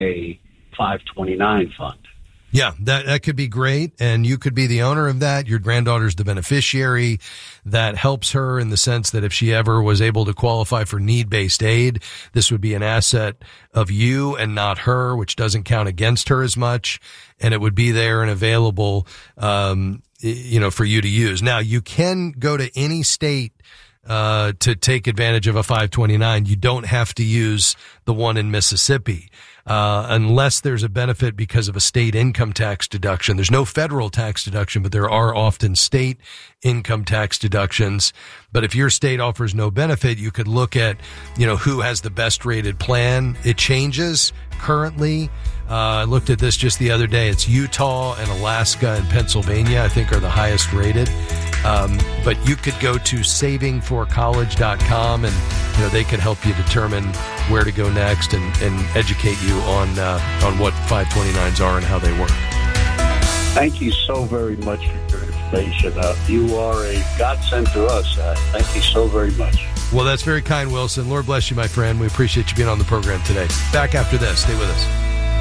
a 529 fund. Yeah, that could be great, and you could be the owner of that. Your granddaughter's the beneficiary. That helps her in the sense that if she ever was able to qualify for need-based aid, this would be an asset of you and not her, which doesn't count against her as much, and it would be there and available, for you to use. Now, you can go to any state to take advantage of a 529. You don't have to use the one in Mississippi. Unless there's a benefit because of a state income tax deduction. There's no federal tax deduction, but there are often state income tax deductions. But if your state offers no benefit, you could look at, who has the best rated plan. It changes currently. I looked at this just the other day. It's Utah and Alaska and Pennsylvania, I think, are the highest rated. But you could go to savingforcollege.com and, they could help you determine where to go next and educate you on what 529s are and how they work. Thank you so very much for your information. You are a godsend to us. Thank you so very much. Well, that's very kind, Wilson. Lord bless you, my friend. We appreciate you being on the program today. Back after this. Stay with us.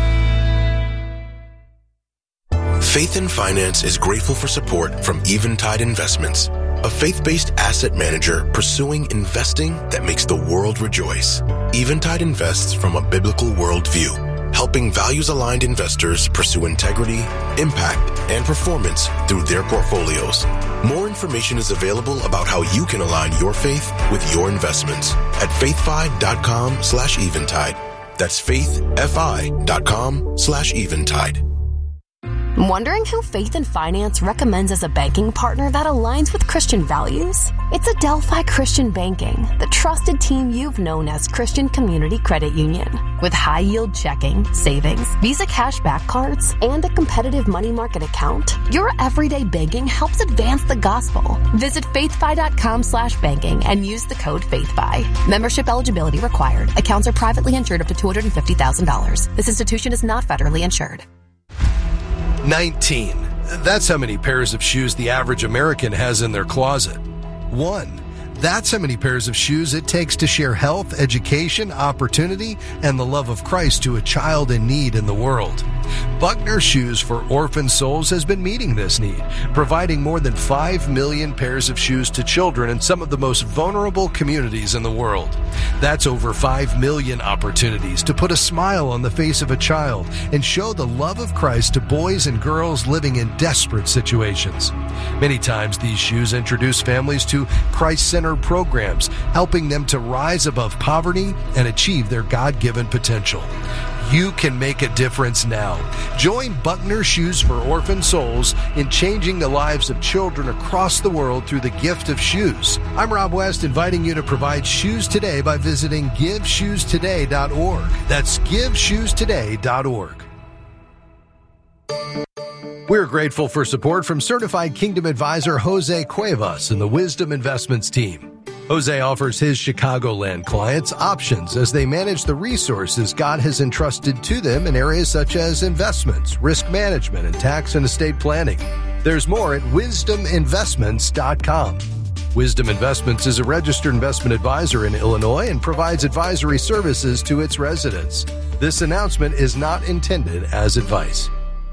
Faith in Finance is grateful for support from Eventide Investments, a faith-based asset manager pursuing investing that makes the world rejoice. Eventide invests from a biblical worldview, helping values-aligned investors pursue integrity, impact, and performance through their portfolios. More information is available about how you can align your faith with your investments at faithfi.com/eventide. That's faithfi.com/eventide. Wondering who Faith in Finance recommends as a banking partner that aligns with Christian values? It's Adelphi Christian Banking, the trusted team you've known as Christian Community Credit Union. With high-yield checking, savings, Visa cashback cards, and a competitive money market account, your everyday banking helps advance the gospel. Visit faithfi.com/banking and use the code FAITHFI. Membership eligibility required. Accounts are privately insured up to $250,000. This institution is not federally insured. 19. That's how many pairs of shoes the average American has in their closet. 1. That's how many pairs of shoes it takes to share health, education, opportunity, and the love of Christ to a child in need in the world. Buckner Shoes for Orphan Souls has been meeting this need, providing more than 5 million pairs of shoes to children in some of the most vulnerable communities in the world. That's over 5 million opportunities to put a smile on the face of a child and show the love of Christ to boys and girls living in desperate situations. Many times these shoes introduce families to Christ-centered programs, helping them to rise above poverty and achieve their God-given potential. You can make a difference now. Join Buckner Shoes for Orphan Souls in changing the lives of children across the world through the gift of shoes. I'm Rob West, inviting you to provide shoes today by visiting GiveShoesToday.org. That's GiveShoesToday.org. We're grateful for support from Certified Kingdom Advisor Jose Cuevas and the Wisdom Investments team. Jose offers his Chicagoland clients options as they manage the resources God has entrusted to them in areas such as investments, risk management, and tax and estate planning. There's more at wisdominvestments.com. Wisdom Investments is a registered investment advisor in Illinois and provides advisory services to its residents. This announcement is not intended as advice.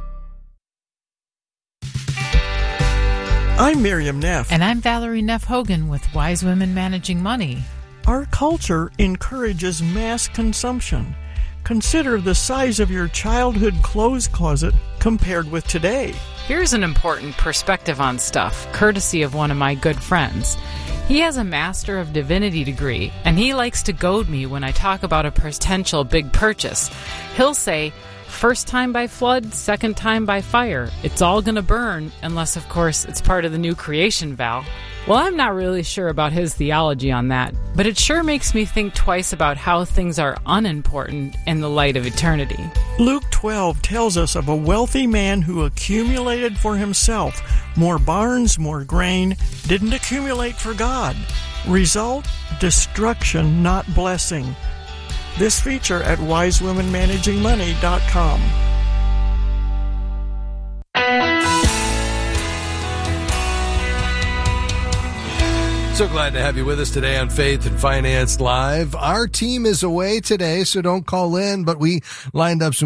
I'm Miriam Neff. And I'm Valerie Neff Hogan with Wise Women Managing Money. Our culture encourages mass consumption. Consider the size of your childhood clothes closet compared with today. Here's an important perspective on stuff, courtesy of one of my good friends. He has a Master of Divinity degree, and he likes to goad me when I talk about a potential big purchase. He'll say, first time by flood, second time by fire. It's all going to burn, unless, of course, it's part of the new creation vow. Well, I'm not really sure about his theology on that, but it sure makes me think twice about how things are unimportant in the light of eternity. Luke 12 tells us of a wealthy man who accumulated for himself more barns, more grain, didn't accumulate for God. Result, destruction, not blessing. This feature at wisewomenmanagingmoney.com. So glad to have you with us today on Faith and Finance Live. Our team is away today, so don't call in, but we lined up some